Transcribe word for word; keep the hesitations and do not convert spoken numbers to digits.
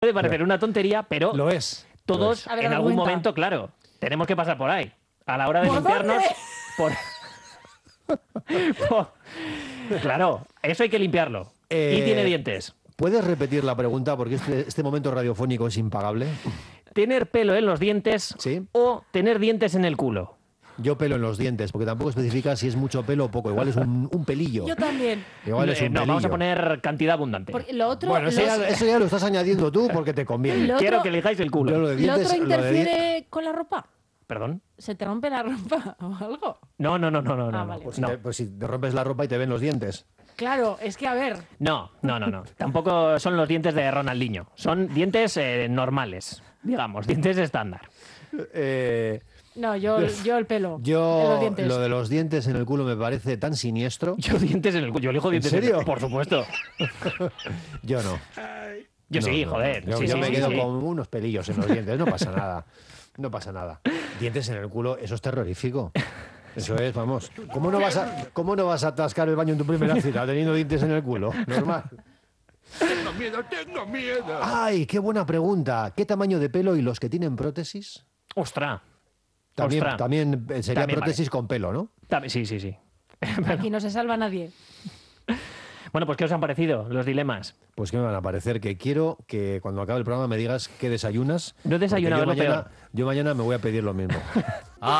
Puede parecer una tontería, pero Lo es. todos A ver, en algún argumenta. momento, claro, tenemos que pasar por ahí. A la hora de ¿Por limpiarnos, dónde? por... por- Claro, eso hay que limpiarlo. Eh, Y tiene dientes. ¿Puedes repetir la pregunta? Porque este, este momento radiofónico es impagable. ¿Tener pelo en los dientes Sí. o tener dientes en el culo? Yo pelo en los dientes, porque tampoco especifica si es mucho pelo o poco. Igual es un, un pelillo. Yo también. Igual es Eh, un no, vamos a pelillo. poner cantidad abundante. Porque lo otro, Bueno, eso los- ya, eso ya lo estás añadiendo tú porque te conviene. Lo Quiero otro- que elijáis el Yo culo. lo de ¿lo dientes, otro lo de di- interfiere con la ropa? ¿Perdón? ¿Se te rompe la ropa o algo? No, no, no, no, no. Ah, no, vale. Pues si, no. te, pues si te rompes la ropa y te ven los dientes. Claro, es que a ver, No, no, no, no. Tampoco son los dientes de Ronaldinho. Son dientes eh, normales, digamos, dientes estándar. Eh, no, yo, yo el pelo. de yo, los dientes. lo de los dientes en el culo me parece tan siniestro. Yo dientes en el culo. Yo elijo dientes serio? el Por supuesto. Yo no. Yo No, sí, no, joder. Yo, sí, yo sí, me sí, quedo sí. con unos pelillos en los dientes. No pasa nada. No pasa nada. Dientes en el culo, eso es terrorífico. Eso es, vamos. ¿Cómo no vas a, cómo no vas a atascar el baño en tu primera cita teniendo dientes en el culo? Normal. Tengo miedo, tengo miedo. Ay, qué buena pregunta. ¿Qué tamaño de pelo y los que tienen prótesis? Ostras. También, Ostras. también eh, sería También prótesis con pelo, ¿no? También- Sí, sí, sí. Aquí no se salva nadie. Bueno, pues ¿qué os han parecido los dilemas? Pues que me van a parecer que quiero que cuando acabe el programa me digas qué desayunas. No he desayunado, porque es yo lo mañana, yo mañana me voy a pedir lo mismo.